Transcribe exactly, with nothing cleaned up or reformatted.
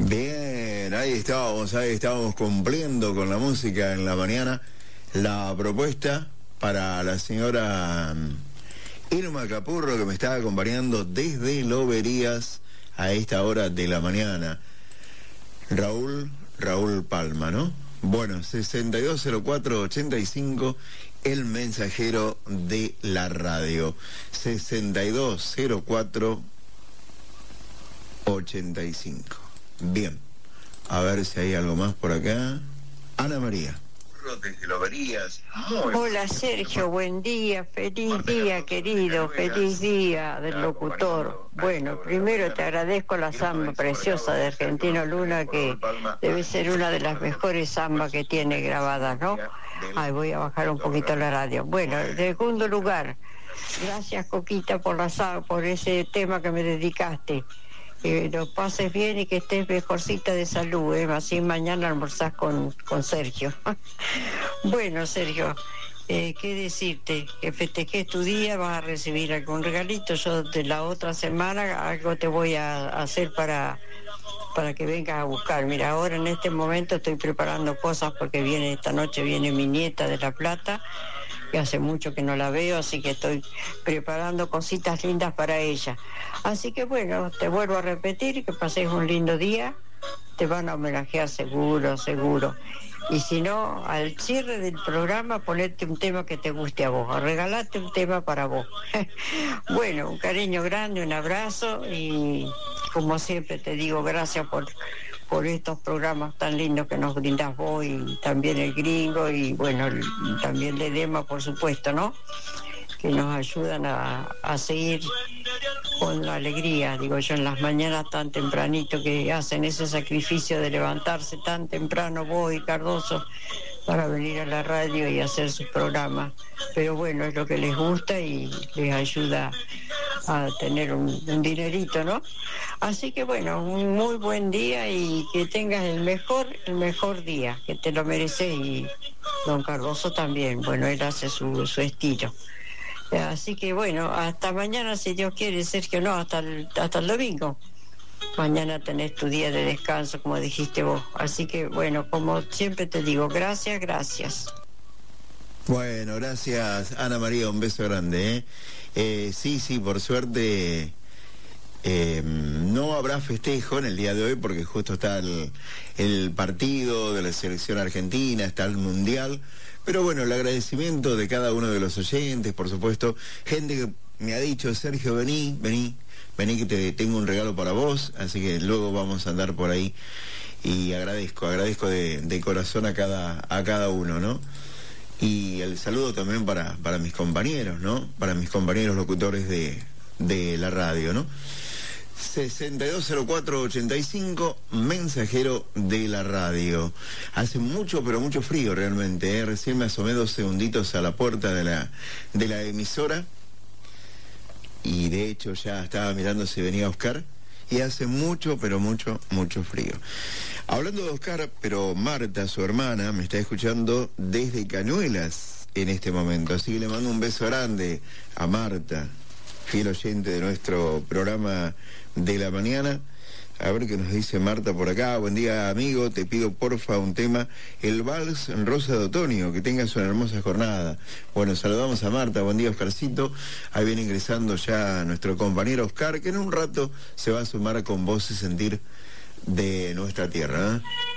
Bien, ahí estábamos, ahí estábamos cumpliendo con la música en la mañana. La propuesta para la señora Irma Capurro, que me está acompañando desde Loberías a esta hora de la mañana. Raúl, Raúl Palma, ¿no? Bueno, sesenta y dos cero cuatro ochenta y cinco, el mensajero de la radio. sesenta y dos cero cuatro ochenta y cinco. Bien, a ver si hay algo más por acá. Ana María. Desde Loberías. Hola Sergio, buen día, feliz día querido, feliz día del locutor. Bueno, primero te agradezco la samba preciosa de Argentino Luna, que debe ser una de las mejores zambas que tiene grabadas, ¿no? Ay, voy a bajar un poquito la radio. Bueno, en segundo lugar, gracias Coquita por la samba, por ese tema que me dedicaste. Que lo pases bien y que estés mejorcita de salud, ¿eh? Así mañana almorzás con, con Sergio. Bueno, Sergio, eh, ¿qué decirte? Que festejes tu día, vas a recibir algún regalito. Yo de la otra semana algo te voy a hacer para, para que vengas a buscar. Mira, ahora en este momento estoy preparando cosas porque viene esta noche, viene mi nieta de La Plata, que hace mucho que no la veo, así que estoy preparando cositas lindas para ella. Así que bueno, te vuelvo a repetir, que pases un lindo día, te van a homenajear seguro, seguro. Y si no, al cierre del programa, ponete un tema que te guste a vos, regalate un tema para vos. Bueno, un cariño grande, un abrazo y como siempre te digo, gracias por... por estos programas tan lindos que nos brindás vos y también el Gringo y bueno, el, también Ledema, por supuesto, ¿no? Que nos ayudan a, a seguir con la alegría, digo yo, en las mañanas tan tempranito, que hacen ese sacrificio de levantarse tan temprano vos y Cardoso para venir a la radio y hacer sus programas. Pero bueno, es lo que les gusta y les ayuda a tener un, un dinerito, ¿no? Así que bueno, un muy buen día y que tengas el mejor, el mejor día, que te lo mereces, y don Cardoso también, bueno, él hace su, su estilo. Así que bueno, hasta mañana si Dios quiere, Sergio, no, hasta el, hasta el domingo. Mañana tenés tu día de descanso, como dijiste vos. Así que bueno, como siempre te digo, gracias, gracias. Bueno, gracias Ana María, un beso grande, ¿eh? Eh, sí, sí, por suerte eh, no habrá festejo en el día de hoy porque justo está el, el partido de la selección argentina, está el mundial, pero bueno, el agradecimiento de cada uno de los oyentes, por supuesto, gente que me ha dicho, Sergio, vení, vení, vení que te tengo un regalo para vos, así que luego vamos a andar por ahí y agradezco, agradezco de, de corazón a cada, a cada uno, ¿no? Y el saludo también para, para mis compañeros, ¿no? Para mis compañeros locutores de, de la radio, ¿no? sesenta y dos cero cuatro ochenta y cinco, mensajero de la radio. Hace mucho, pero mucho frío realmente, ¿eh? Recién me asomé dos segunditos a la puerta de la, de la emisora y de hecho ya estaba mirando si venía Oscar. Y hace mucho, pero mucho, mucho frío. Hablando de Oscar, pero Marta, su hermana, me está escuchando desde Cañuelas en este momento. Así que le mando un beso grande a Marta, fiel oyente de nuestro programa de la mañana. A ver qué nos dice Marta por acá. Buen día, amigo. Te pido, porfa, un tema. El Vals en Rosa de Otoño. Que tengas una hermosa jornada. Bueno, saludamos a Marta. Buen día, Oscarcito. Ahí viene ingresando ya nuestro compañero Oscar, que en un rato se va a sumar con Voz y Sentir de nuestra tierra, ¿eh?